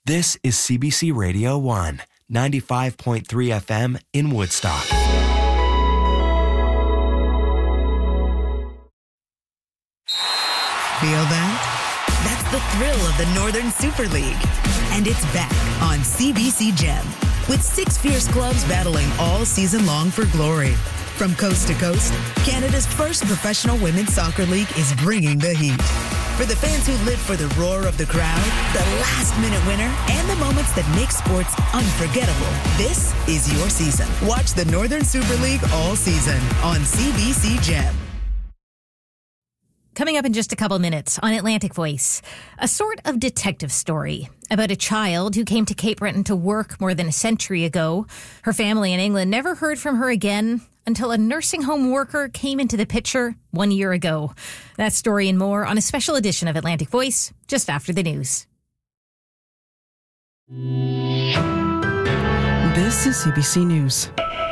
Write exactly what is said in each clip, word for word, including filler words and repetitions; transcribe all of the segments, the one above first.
This is C B C Radio one, ninety-five point three F M in Woodstock. Feel that? That's the thrill of the Northern Super League. And it's back on C B C Gem, with six fierce clubs battling all season long for glory. From coast to coast, Canada's first professional women's soccer league is bringing the heat. For the fans who live for the roar of the crowd, the last-minute winner, and the moments that make sports unforgettable, this is your season. Watch the Northern Super League all season on C B C Gem. Coming up in just a couple minutes on Atlantic Voice, a sort of detective story about a child who came to Cape Breton to work more than a century ago. Her family in England never heard from her again until a nursing home worker came into the picture one year ago. That story and more on a special edition of Atlantic Voice just after the news. This is C B C News.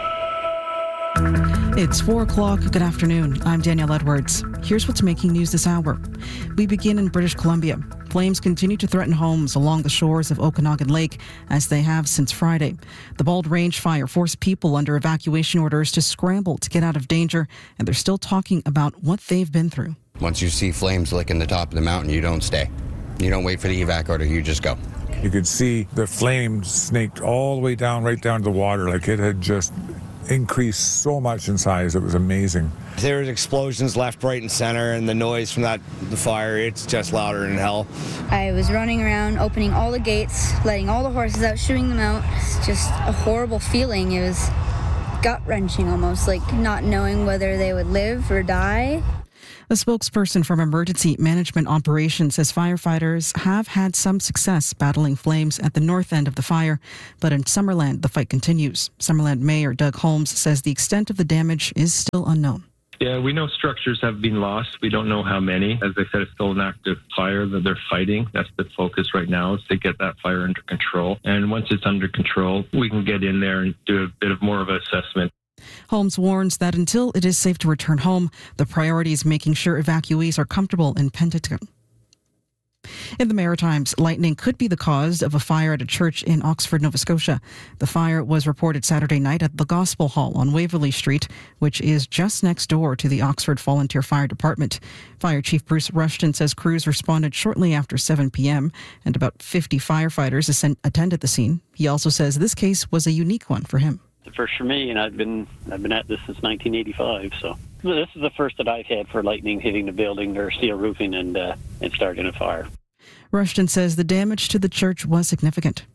It's four o'clock. Good afternoon. I'm Danielle Edwards. Here's what's making news this hour. We begin in British Columbia. Flames continue to threaten homes along the shores of Okanagan Lake, as they have since Friday. The Bald Range fire forced people under evacuation orders to scramble to get out of danger, and they're still talking about what they've been through. Once you see flames licking the top of the mountain, you don't stay. You don't wait for the evac order, you just go. You could see the flames snaked all the way down, right down to the water, like it had just increased so much in size. It was amazing. There was explosions left, right, and center, and the noise from that the fire, it's just louder than hell. I was running around, opening all the gates, letting all the horses out, shooing them out. It's just a horrible feeling. It was gut-wrenching almost, like not knowing whether they would live or die. A spokesperson from Emergency Management Operations says firefighters have had some success battling flames at the north end of the fire, but in Summerland, the fight continues. Summerland Mayor Doug Holmes says the extent of the damage is still unknown. Yeah, we know structures have been lost. We don't know how many. As I said, it's still an active fire that they're fighting. That's the focus right now, is to get that fire under control. And once it's under control, we can get in there and do a bit of more of an assessment. Holmes warns that until it is safe to return home, the priority is making sure evacuees are comfortable in Penticton. In the Maritimes, lightning could be the cause of a fire at a church in Oxford, Nova Scotia. The fire was reported Saturday night at the Gospel Hall on Waverley Street, which is just next door to the Oxford Volunteer Fire Department. Fire Chief Bruce Rushton says crews responded shortly after seven p.m. and about fifty firefighters ascend- attended the scene. He also says this case was a unique one for him. The first for me, and I've been I've been at this since nineteen eighty-five. So this is the first that I've had for lightning hitting the building or steel roofing and uh, and starting a fire. Rushton says the damage to the church was significant.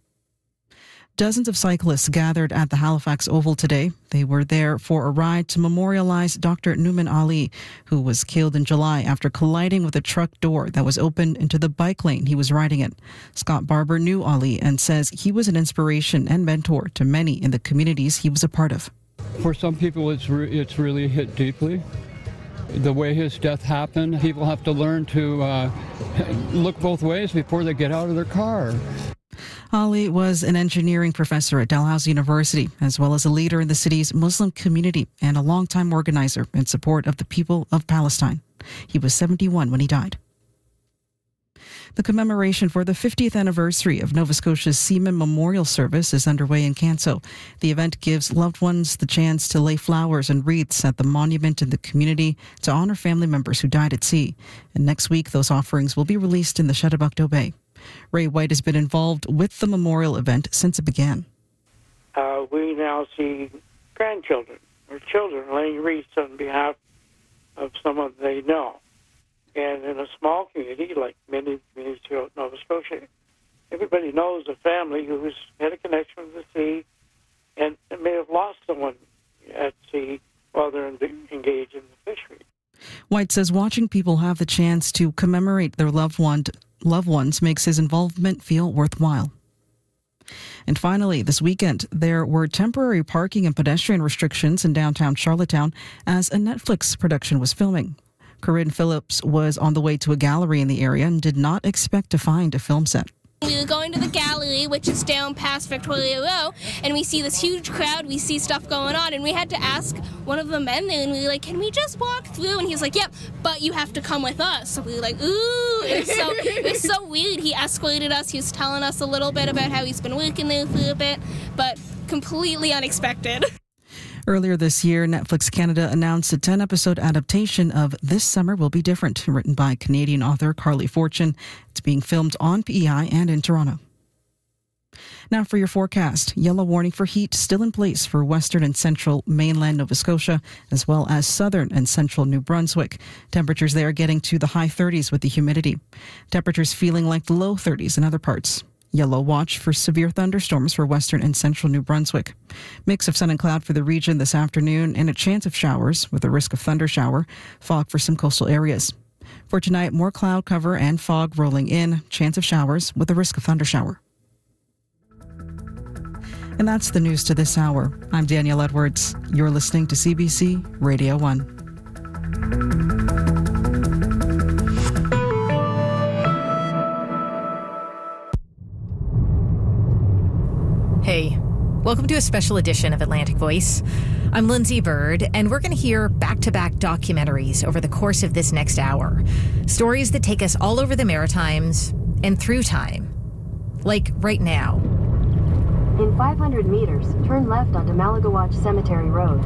Dozens of cyclists gathered at the Halifax Oval today. They were there for a ride to memorialize Doctor Nouman Ali, who was killed in July after colliding with a truck door that was opened into the bike lane he was riding in. Scott Barber knew Ali and says he was an inspiration and mentor to many in the communities he was a part of. For some people, it's re- it's really hit deeply. The way his death happened, people have to learn to uh, look both ways before they get out of their car. Ali was an engineering professor at Dalhousie University, as well as a leader in the city's Muslim community and a longtime organizer in support of the people of Palestine. He was seventy-one when he died. The commemoration for the fiftieth anniversary of Nova Scotia's Seaman Memorial Service is underway in Canso. The event gives loved ones the chance to lay flowers and wreaths at the monument in the community to honor family members who died at sea. And next week, those offerings will be released in the Shetibukdo Bay. Ray White has been involved with the memorial event since it began. Uh, we now see grandchildren or children laying wreaths on behalf of someone they know. And in a small community, like many communities throughout Nova Scotia, everybody knows a family who's had a connection with the sea and may have lost someone at sea while they're engaged in the fishery. White says watching people have the chance to commemorate their loved one, loved ones makes his involvement feel worthwhile. And finally, this weekend, there were temporary parking and pedestrian restrictions in downtown Charlottetown as a Netflix production was filming. Corinne Phillips was on the way to a gallery in the area and did not expect to find a film set. We were going to the gallery, which is down past Victoria Row, and we see this huge crowd, we see stuff going on, and we had to ask one of the men there, and we were like, can we just walk through? And he was like, yep, but you have to come with us. So we were like, ooh, it was so, it was so weird. He escorted us, he was telling us a little bit about how he's been working there for a bit, but completely unexpected. Earlier this year, Netflix Canada announced a ten-episode adaptation of This Summer Will Be Different, written by Canadian author Carly Fortune. It's being filmed on P E I and in Toronto. Now for your forecast. Yellow warning for heat still in place for western and central mainland Nova Scotia, as well as southern and central New Brunswick. Temperatures there getting to the high thirties with the humidity. Temperatures feeling like the low thirties in other parts. Yellow watch for severe thunderstorms for western and central New Brunswick. Mix of sun and cloud for the region this afternoon and a chance of showers with a risk of thunder shower. Fog for some coastal areas. For tonight, more cloud cover and fog rolling in. Chance of showers with a risk of thunder shower. And that's the news to this hour. I'm Danielle Edwards. You're listening to C B C Radio one. Hey, welcome to a special edition of Atlantic Voice. I'm Lindsay Bird, and we're going to hear back-to-back documentaries over the course of this next hour. Stories that take us all over the Maritimes and through time. Like right now. In five hundred meters, turn left onto Malagawach Cemetery Road.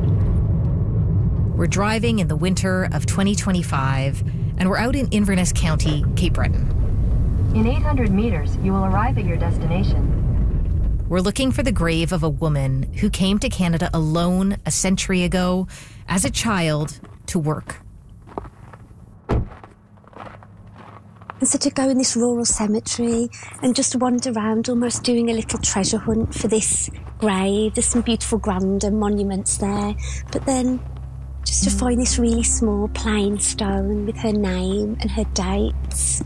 We're driving in the winter of twenty twenty-five, and we're out in Inverness County, Cape Breton. In eight hundred meters, you will arrive at your destination. We're looking for the grave of a woman who came to Canada alone a century ago as a child to work. And so to go in this rural cemetery and just wander around almost doing a little treasure hunt for this grave. There's some beautiful grandeur monuments there. But then just to find this really small plain stone with her name and her dates.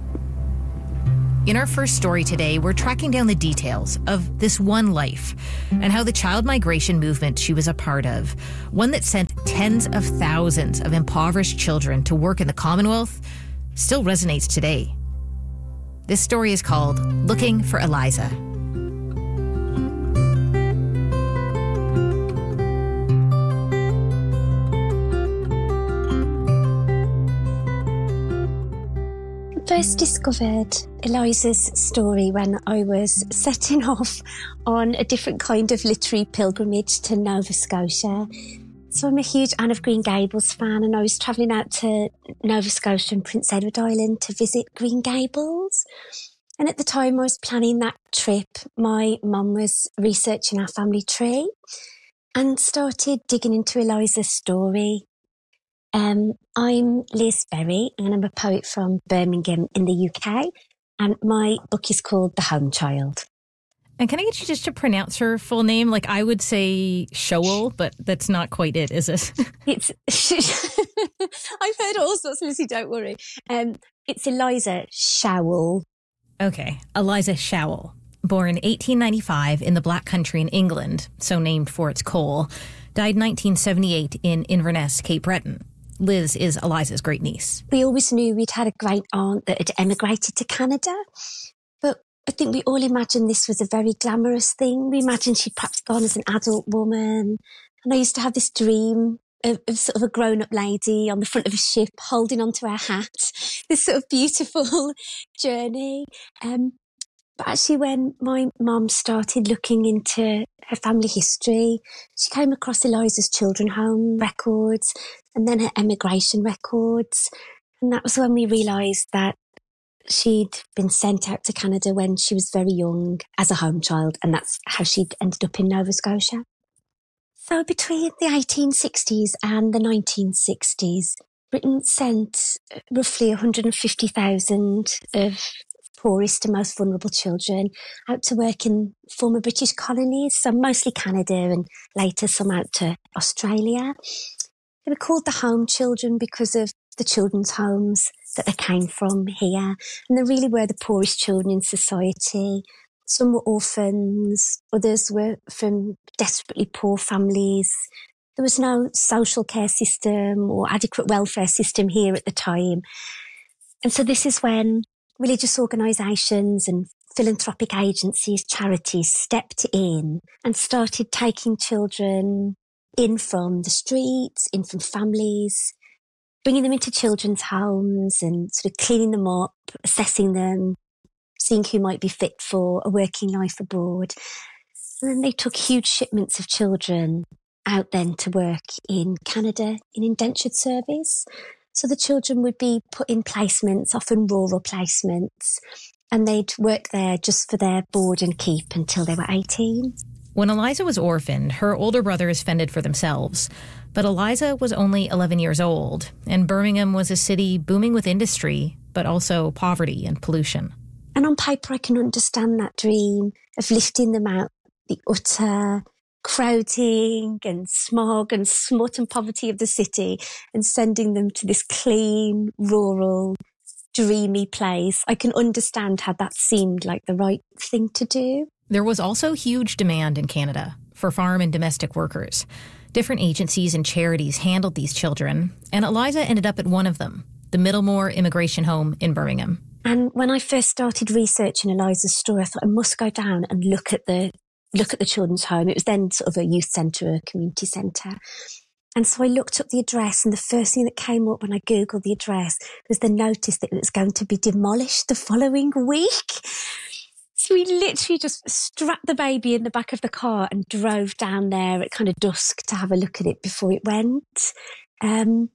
In our first story today, we're tracking down the details of this one life and how the child migration movement she was a part of, one that sent tens of thousands of impoverished children to work in the Commonwealth, still resonates today. This story is called Looking for Eliza. First discovered Eliza's story when I was setting off on a different kind of literary pilgrimage to Nova Scotia. So I'm a huge Anne of Green Gables fan, and I was travelling out to Nova Scotia and Prince Edward Island to visit Green Gables. And at the time I was planning that trip, my mum was researching our family tree and started digging into Eliza's story. Um, I'm Liz Berry, and I'm a poet from Birmingham in the U K, and my book is called The Home Child. And can I get you just to pronounce her full name? Like, I would say Showell, but that's not quite it, is it? It's I've heard all sorts, Lizzie, don't worry. Um, it's Eliza Showell. Okay, Eliza Showell, born eighteen ninety-five in the Black Country in England, so named for its coal, died nineteen seventy-eight in Inverness, Cape Breton. Liz is Eliza's great niece. We always knew we'd had a great aunt that had emigrated to Canada, but I think we all imagined this was a very glamorous thing. We imagined she'd perhaps gone as an adult woman. And I used to have this dream of, of sort of a grown-up lady on the front of a ship holding onto her hat, this sort of beautiful journey. Um, but actually when my mum started looking into her family history, she came across Eliza's children home records and then her emigration records. And that was when we realised that she'd been sent out to Canada when she was very young as a home child, and that's how she'd ended up in Nova Scotia. So between the eighteen sixties and the nineteen sixties, Britain sent roughly one hundred fifty thousand of poorest and most vulnerable children out to work in former British colonies, so mostly Canada and later some out to Australia. They were called the home children because of the children's homes that they came from here, and they really were the poorest children in society. Some were orphans, others were from desperately poor families. There was no social care system or adequate welfare system here at the time. And so this is when religious organisations and philanthropic agencies, charities stepped in and started taking children in from the streets, in from families, bringing them into children's homes and sort of cleaning them up, assessing them, seeing who might be fit for a working life abroad. And then they took huge shipments of children out then to work in Canada in indentured service. So the children would be put in placements, often rural placements, and they'd work there just for their board and keep until they were eighteen. When Eliza was orphaned, her older brothers fended for themselves. But Eliza was only eleven years old, and Birmingham was a city booming with industry, but also poverty and pollution. And on paper, I can understand that dream of lifting them out the utter crowding and smog and smut and poverty of the city and sending them to this clean, rural, dreamy place. I can understand how that seemed like the right thing to do. There was also huge demand in Canada for farm and domestic workers. Different agencies and charities handled these children, and Eliza ended up at one of them, the Middlemore Immigration Home in Birmingham. And when I first started researching Eliza's story, I thought I must go down and look at the look at the children's home. It was then sort of a youth centre, a community centre. And so I looked up the address, and the first thing that came up when I Googled the address was the notice that it was going to be demolished the following week. So we literally just strapped the baby in the back of the car and drove down there at kind of dusk to have a look at it before it went. Um,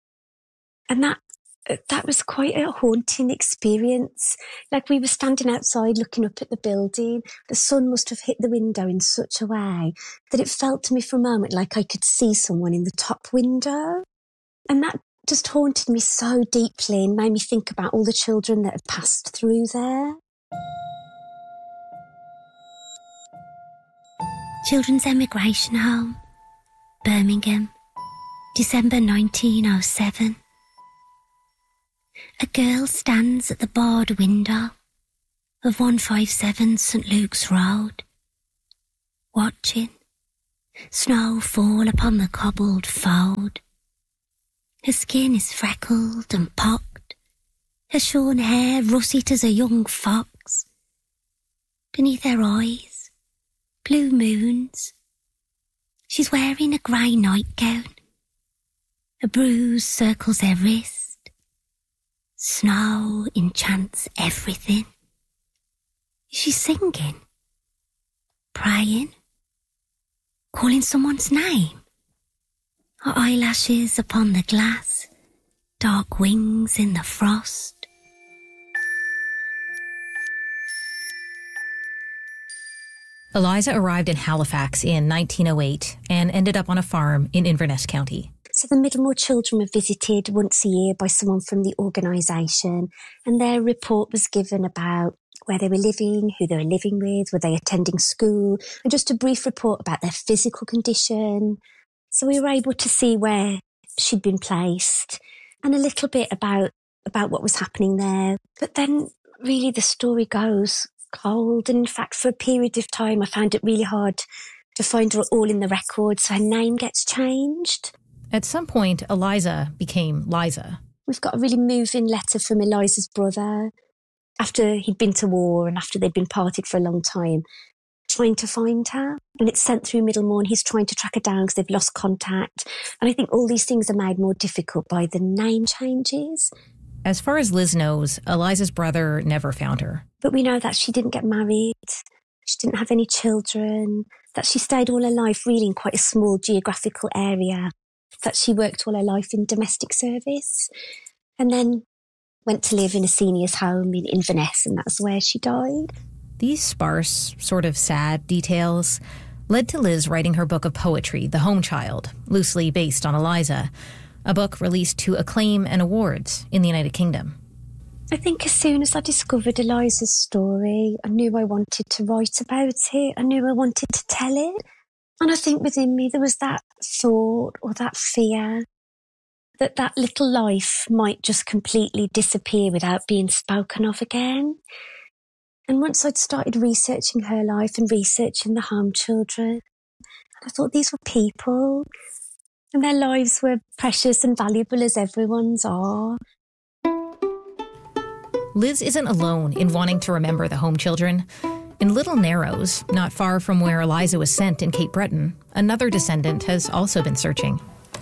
and that that was quite a haunting experience. Like, we were standing outside looking up at the building. The sun must have hit the window in such a way that it felt to me for a moment like I could see someone in the top window. And that just haunted me so deeply and made me think about all the children that had passed through there. Children's Emigration Home, Birmingham, December nineteen oh seven. A girl stands at the barred window of one fifty-seven St Luke's Road, watching snow fall upon the cobbled fold. Her skin is freckled and pocked, her shorn hair russet as a young fox. Beneath her eyes, blue moons. She's wearing a grey nightgown. A bruise circles her wrist. Snow enchants everything. Is she singing? Praying? Calling someone's name? Her eyelashes upon the glass, dark wings in the frost. Eliza arrived in Halifax in nineteen oh eight and ended up on a farm in Inverness County. So the Middlemore children were visited once a year by someone from the organisation, and their report was given about where they were living, who they were living with, were they attending school, and just a brief report about their physical condition. So we were able to see where she'd been placed and a little bit about, about what was happening there. But then really the story goes cold. And in fact, for a period of time, I found it really hard to find her all in the records. So her name gets changed. At some point, Eliza became Liza. We've got a really moving letter from Eliza's brother after he'd been to war and after they'd been parted for a long time, trying to find her. And it's sent through Middlemore, and he's trying to track her down because they've lost contact. And I think all these things are made more difficult by the name changes. As far as Liz knows, Eliza's brother never found her. But we know that she didn't get married, she didn't have any children, that she stayed all her life really in quite a small geographical area, that she worked all her life in domestic service and then went to live in a senior's home in Inverness, and that's where she died. These sparse, sort of sad details led to Liz writing her book of poetry, The Home Child, loosely based on Eliza, a book released to acclaim and awards in the United Kingdom. I think as soon as I discovered Eliza's story, I knew I wanted to write about it. I knew I wanted to tell it. And I think within me there was that thought or that fear that that little life might just completely disappear without being spoken of again. And once I'd started researching her life and researching the home children, I thought these were people and their lives were precious and valuable as everyone's are. Liz isn't alone in wanting to remember the home children. In Little Narrows, not far from where Eliza was sent in Cape Breton, another descendant has also been searching.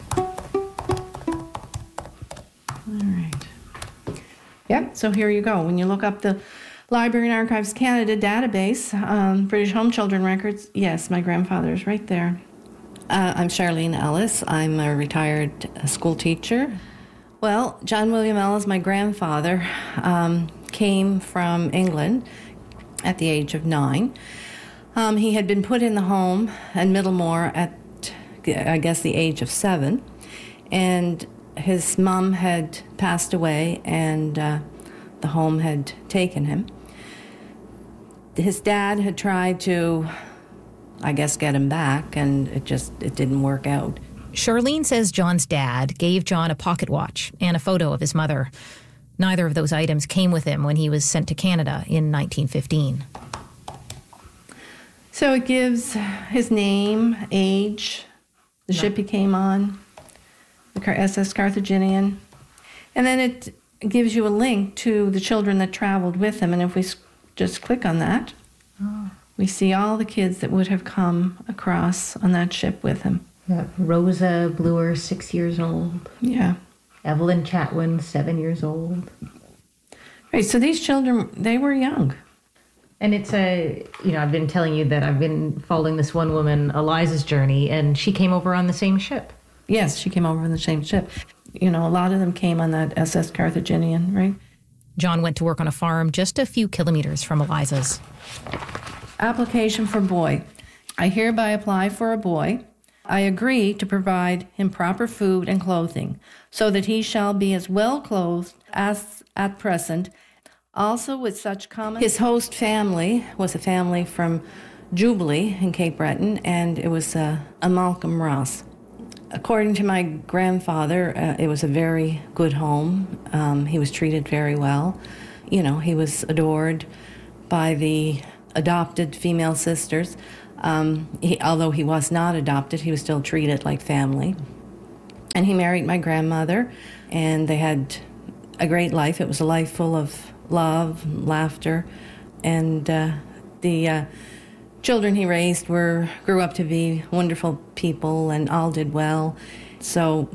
Yep, so here you go. When you look up the Library and Archives Canada database, um, British Home Children Records, yes, my grandfather is right there. Uh, I'm Charlene Ellis. I'm a retired school teacher. Well, John William Ellis, my grandfather, um, came from England at the age of nine. Um, he had been put in the home in Middlemore at, I guess, the age of seven. And his mom had passed away, and uh, the home had taken him. His dad had tried to, I guess, get him back, and it just it didn't work out. Charlene says John's dad gave John a pocket watch and a photo of his mother. Neither of those items came with him when he was sent to Canada in nineteen fifteen. So it gives his name, age, the ship he came on, the S S Carthaginian, and then it gives you a link to the children that traveled with him. And if we just click on that, oh. we see all the kids that would have come across on that ship with him. Yeah, Rosa Bluer, six years old. Yeah. Evelyn Chatwin, seven years old. Right, so these children, they were young. And it's a, you know, I've been telling you that I've been following this one woman, Eliza's journey, and she came over on the same ship. Yes, she came over on the same ship. You know, a lot of them came on that S S Carthaginian, right? John went to work on a farm just a few kilometers from Eliza's. Application for boy. I hereby apply for a boy. I agree to provide him proper food and clothing, so that he shall be as well clothed as at present, also with such common... His host family was a family from Jubilee in Cape Breton, and it was uh, a Malcolm Ross. According to my grandfather, uh, it was a very good home. Um, he was treated very well. You know, he was adored by the adopted female sisters. Um, he, although he was not adopted, he was still treated like family. And he married my grandmother, and they had a great life. It was a life full of love, laughter, and uh, the uh, children he raised were grew up to be wonderful people, and all did well. So,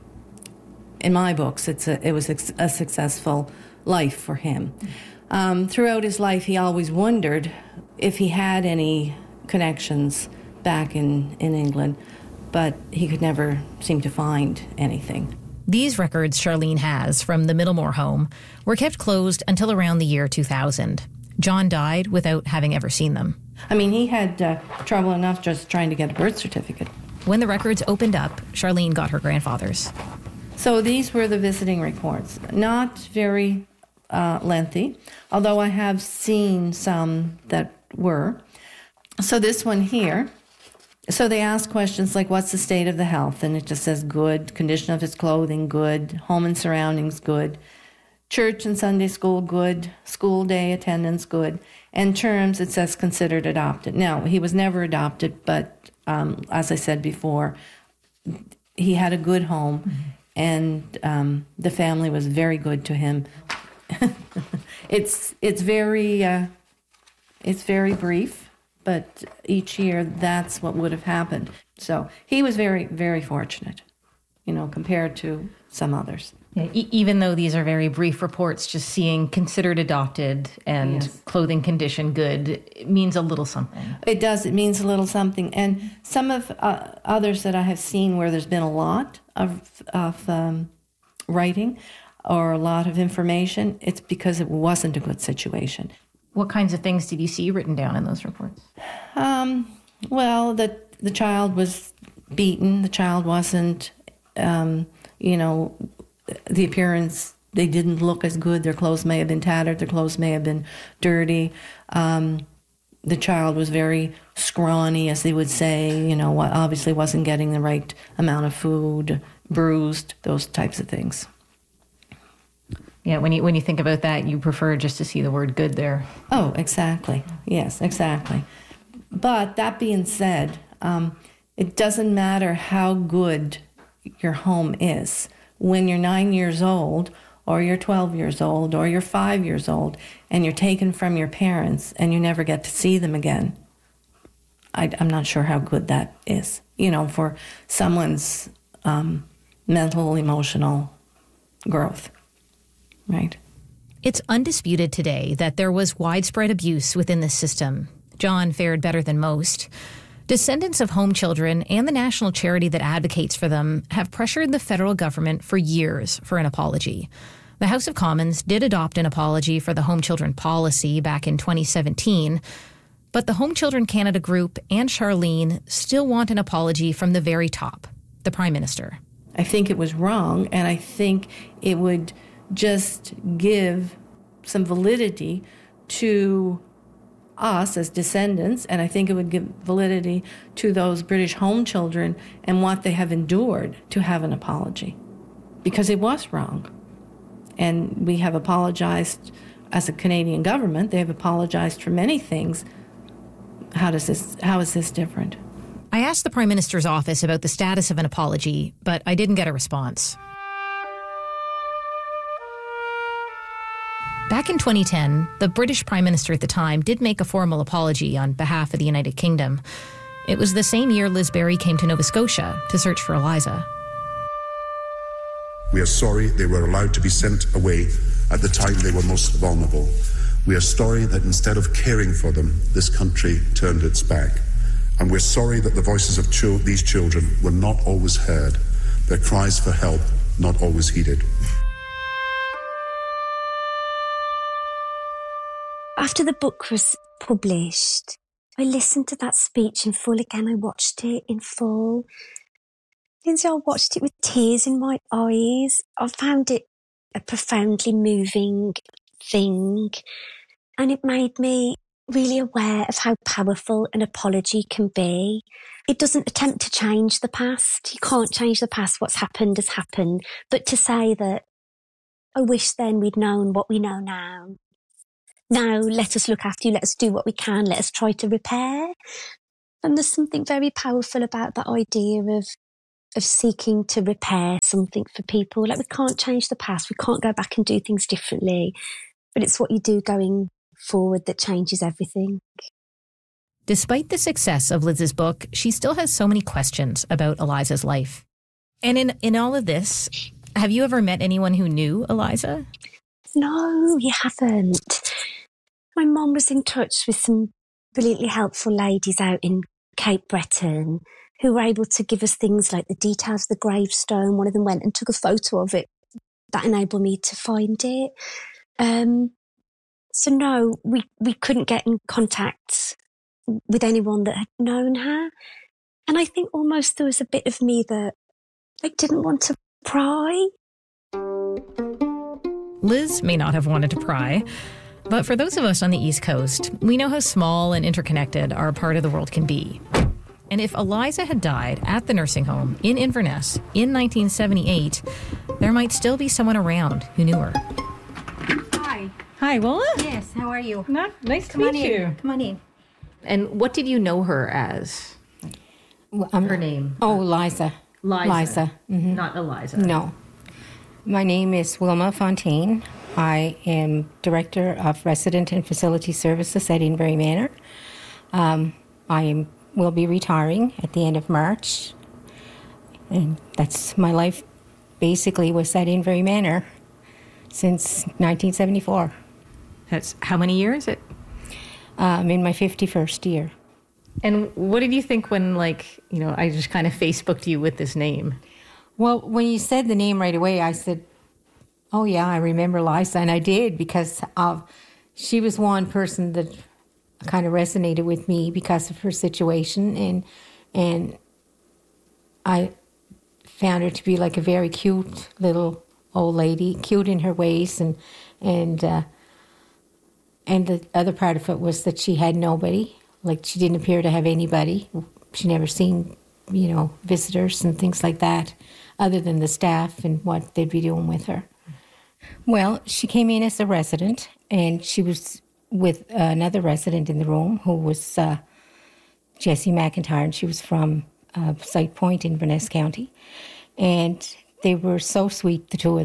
in my books, it's a, it was a successful life for him. Um, throughout his life, he always wondered if he had any connections back in, in England, but he could never seem to find anything. These records Charlene has from the Middlemore home were kept closed until around the year two thousand. John died without having ever seen them. I mean, he had uh, trouble enough just trying to get a birth certificate. When the records opened up, Charlene got her grandfather's. So these were the visiting reports. Not very uh, lengthy, although I have seen some that were. So this one here, so they ask questions like, what's the state of the health? And it just says good, condition of his clothing, good, home and surroundings, good, church and Sunday school, good, school day attendance, good, and terms, it says considered adopted. Now, he was never adopted, but um, as I said before, he had a good home, mm-hmm. and um, the family was very good to him. it's it's very uh, it's very brief. But each year, that's what would have happened. So he was very, very fortunate, you know, compared to some others. Yeah, e- even though these are very brief reports, just seeing considered adopted and yes. clothing condition good, it means a little something. It does. It means a little something. And some of uh, others that I have seen where there's been a lot of, of um, writing or a lot of information, it's because it wasn't a good situation. What kinds of things did you see written down in those reports? Um, well, that the child was beaten. The child wasn't, um, you know, the appearance, they didn't look as good. Their clothes may have been tattered. Their clothes may have been dirty. Um, the child was very scrawny, as they would say, you know, obviously wasn't getting the right amount of food, bruised, those types of things. Yeah, when you when you think about that, you prefer just to see the word good there. Oh, exactly. Yes, exactly. But that being said, um, it doesn't matter how good your home is. When you're nine years old, or you're twelve years old, or you're five years old, and you're taken from your parents and you never get to see them again. I, I'm not sure how good that is, you know, for someone's um, mental, emotional growth, right? It's undisputed today that there was widespread abuse within the system. John fared better than most. Descendants of home children and the national charity that advocates for them have pressured the federal government for years for an apology. The House of Commons did adopt an apology for the home children policy back in twenty seventeen, but the Home Children Canada group and Charlene still want an apology from the very top, the Prime Minister. I think it was wrong, and I think it would just give some validity to us as descendants, and I think it would give validity to those British home children and what they have endured to have an apology, because it was wrong. And we have apologized as a Canadian government. They have apologized for many things. How does this, how is this different? I asked the Prime Minister's office about the status of an apology, but I didn't get a response. Back in twenty ten, the British Prime Minister at the time did make a formal apology on behalf of the United Kingdom. It was the same year Liz Berry came to Nova Scotia to search for Eliza. We are sorry they were allowed to be sent away at the time they were most vulnerable. We are sorry that instead of caring for them, this country turned its back. And we're sorry that the voices of chil- these children were not always heard, their cries for help not always heeded. After the book was published, I listened to that speech in full again. I watched it in full. Lindsay, I watched it with tears in my eyes. I found it a profoundly moving thing, and it made me really aware of how powerful an apology can be. It doesn't attempt to change the past. You can't change the past. What's happened has happened. But to say that, I wish then we'd known what we know now. Now let us look after you. Let us do what we can. Let us try to repair. And there's something very powerful about that idea of of seeking to repair something for people. Like, we can't change the past. We can't go back and do things differently. But it's what you do going forward that changes everything. Despite the success of Liz's book, she still has so many questions about Eliza's life. And in, in all of this, have you ever met anyone who knew Eliza? No, you haven't. My mum was in touch with some brilliantly helpful ladies out in Cape Breton who were able to give us things like the details of the gravestone. One of them went and took a photo of it. That enabled me to find it. Um, so no, we, we couldn't get in contact with anyone that had known her. And I think almost there was a bit of me that I didn't want to pry. Liz may not have wanted to pry, but for those of us on the East Coast, we know how small and interconnected our part of the world can be. And if Eliza had died at the nursing home in Inverness in nineteen seventy-eight, there might still be someone around who knew her. Hi. Hi, Willa? Yes, how are you? Not, nice Come to on meet in. you. Come on in. And what did you know her as? Well, um, her name? Oh, Liza. Liza. Liza. Mm-hmm. Not Eliza. No. My name is Wilma Fontaine. I am Director of Resident and Facility Services at Inverie Manor. Um, I am will be retiring at the end of March. And that's my life basically was at Inverie Manor since nineteen seventy-four. That's how many years? It? Uh, I'm in my fifty-first year. And what did you think when, like, you know, I just kind of Facebooked you with this name? Well, when you said the name right away, I said, oh, yeah, I remember Liza. And I did, because of she was one person that kind of resonated with me because of her situation. And and I found her to be like a very cute little old lady, cute in her ways. And, and, uh, and the other part of it was that she had nobody. Like, she didn't appear to have anybody. She never seen, you know, visitors and things like that, other than the staff and what they'd be doing with her. Well, she came in as a resident, and she was with another resident in the room who was uh, Jessie McIntyre, and she was from uh, Sight Point in Inverness County. And they were so sweet, the two of them.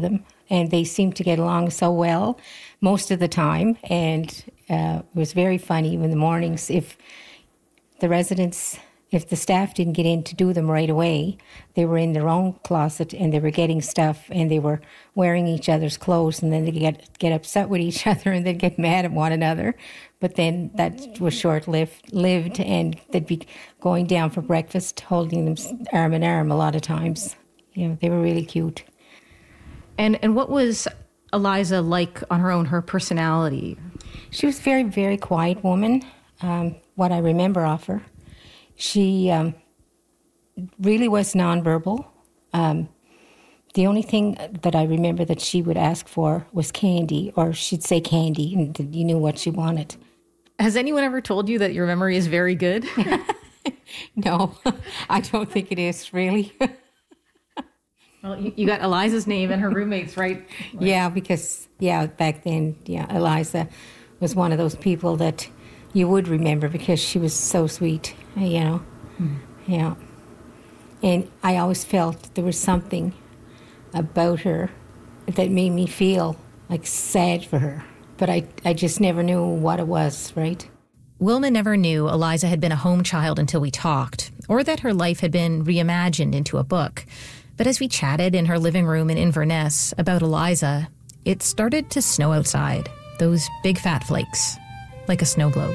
and they seemed to get along so well most of the time. And uh, it was very funny in the mornings if the residents, if the staff didn't get in to do them right away, they were in their own closet and they were getting stuff and they were wearing each other's clothes, and then they get get upset with each other and they'd get mad at one another. But then that was short-lived, lived, and they'd be going down for breakfast, holding them arm in arm a lot of times. You know, they were really cute. And and what was Eliza like on her own, her personality? She was a very, very quiet woman, um, what I remember of her. She um, really was nonverbal. Um, the only thing that I remember that she would ask for was candy, or she'd say candy, and you knew what she wanted. Has anyone ever told you that your memory is very good? No, I don't think it is, really. Well, you, you got Eliza's name and her roommates, right? Like, yeah, because, yeah, back then, yeah, Eliza was one of those people that you would remember because she was so sweet, you know. Hmm. Yeah. And I always felt there was something about her that made me feel like sad for her. But I, I just never knew what it was, right? Wilma never knew Eliza had been a home child until we talked, or that her life had been reimagined into a book. But as we chatted in her living room in Inverness about Eliza, it started to snow outside, those big fat flakes, like a snow globe.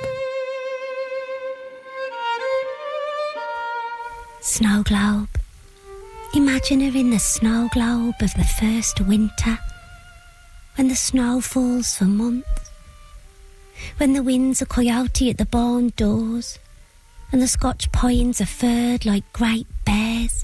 Snow globe. Imagine her in the snow globe of the first winter, when the snow falls for months, when the winds are coyote at the barn doors, and the Scotch pines are furred like great bears.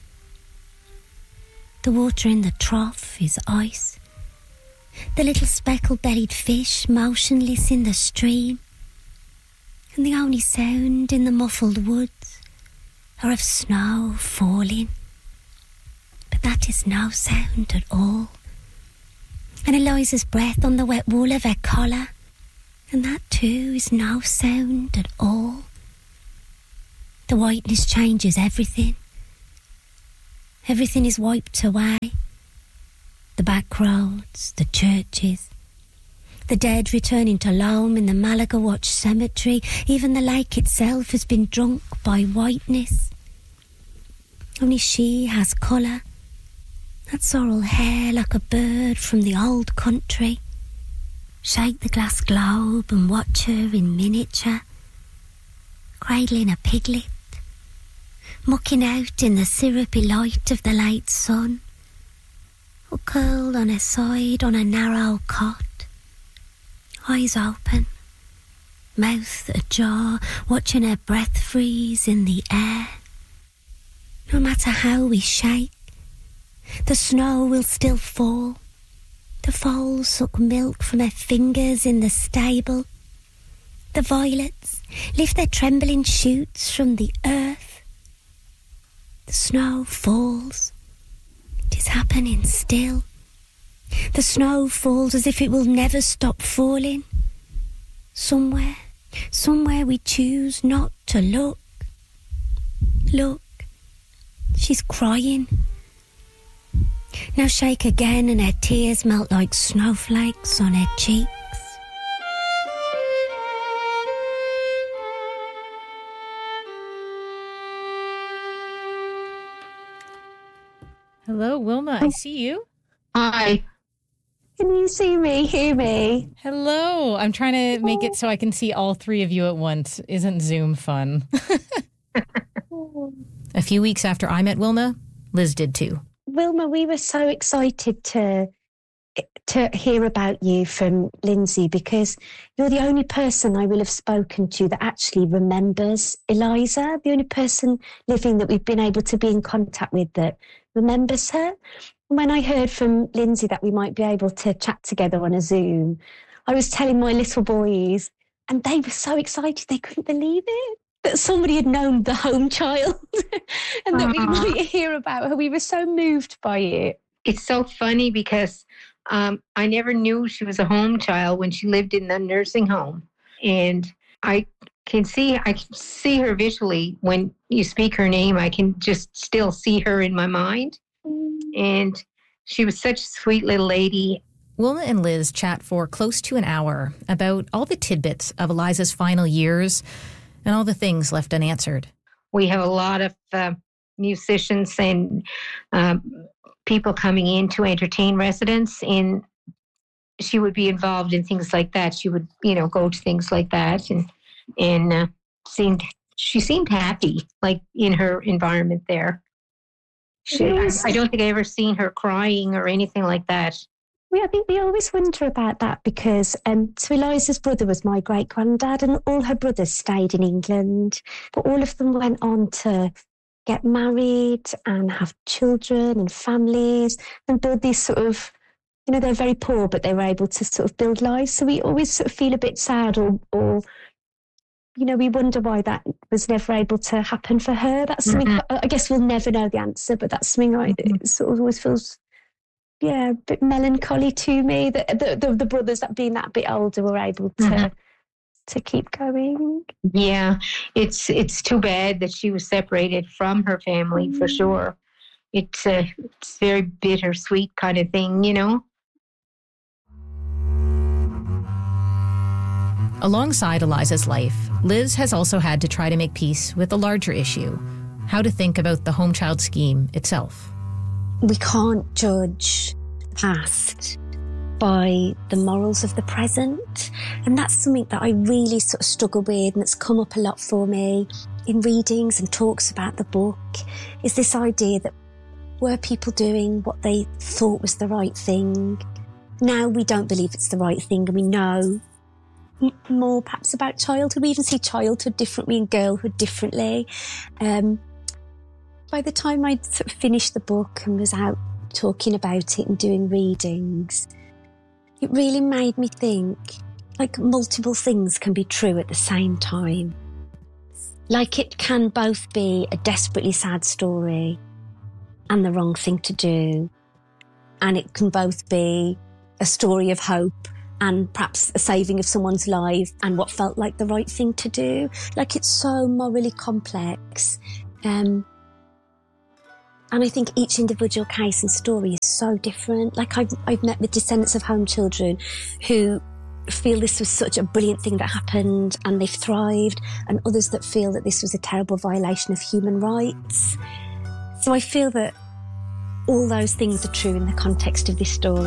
The water in the trough is ice, the little speckled-bellied fish motionless in the stream, and the only sound in the muffled woods are of snow falling. But that is no sound at all. And Eliza's breath on the wet wool of her collar, and that too is no sound at all. The whiteness changes everything. Everything is wiped away. The back roads, the churches, the dead returning to Loam in the Malagawatch cemetery. Even the lake itself has been drunk by whiteness. Only she has colour. That sorrel hair like a bird from the old country. Shake the glass globe and watch her in miniature, cradling a piglet, mucking out in the syrupy light of the late sun, or curled on her side on a narrow cot, eyes open, mouth ajar, watching her breath freeze in the air. No matter how we shake, the snow will still fall. The foals suck milk from her fingers in the stable. The violets lift their trembling shoots from the earth. The snow falls. It is happening still. The snow falls as if it will never stop falling. Somewhere, somewhere we choose not to look. Look, she's crying. Now shake again and her tears melt like snowflakes on her cheeks. Hello, Wilma. I see you. Hi. Can you see me, hear me? Hello. I'm trying to make it so I can see all three of you at once. Isn't Zoom fun? A few weeks after I met Wilma, Liz did too. Wilma, we were so excited to to hear about you from Lindsay, because you're the only person I will have spoken to that actually remembers Eliza, the only person living that we've been able to be in contact with that remembers her. When I heard from Lindsay that we might be able to chat together on a Zoom, I was telling my little boys, and they were so excited they couldn't believe it, that somebody had known the home child and that uh-huh. we might hear about her. We were so moved by it. It's so funny because um, I never knew she was a home child when she lived in the nursing home. And I can see, I can see her visually when you speak her name. I can just still see her in my mind. Mm. And She was such a sweet little lady. Wilma and Liz chat for close to an hour about all the tidbits of Eliza's final years and all the things left unanswered. We have a lot of uh, musicians and um, people coming in to entertain residents, and she would be involved in things like that. She would, you know, go to things like that, and and uh, seemed she seemed happy, like in her environment there. She, I, I don't think I ever seen her crying or anything like that. We, I think we always wonder about that because um, so Eliza's brother was my great-granddad, and all her brothers stayed in England, but all of them went on to get married and have children and families and build these sort of, you know, they're very poor, but they were able to sort of build lives. So we always sort of feel a bit sad or, or you know, we wonder why that was never able to happen for her. That's something, mm-hmm. I guess we'll never know the answer, but that's something I it sort of always feels, yeah, a bit melancholy to me that the, the, the brothers that being that bit older were able to mm-hmm. to keep going. Yeah, it's it's too bad that she was separated from her family, mm-hmm. for sure. It's a it's very bittersweet kind of thing, you know. Alongside Eliza's life, Liz has also had to try to make peace with a larger issue, how to think about the home child scheme itself. We can't judge the past by the morals of the present. And that's something that I really sort of struggle with, and it's come up a lot for me in readings and talks about the book, is this idea that were people doing what they thought was the right thing? Now we don't believe it's the right thing, and we know more perhaps about childhood. We even see childhood differently and girlhood differently. Um, by the time I'd sort of finished the book and was out talking about it and doing readings, it really made me think, like, multiple things can be true at the same time. Like, it can both be a desperately sad story and the wrong thing to do, and it can both be a story of hope and perhaps a saving of someone's life and what felt like the right thing to do. Like, it's so morally complex. Um, and I think each individual case and story is so different. Like, I've, I've met with descendants of home children who feel this was such a brilliant thing that happened and they've thrived, and others that feel that this was a terrible violation of human rights. So I feel that all those things are true in the context of this story.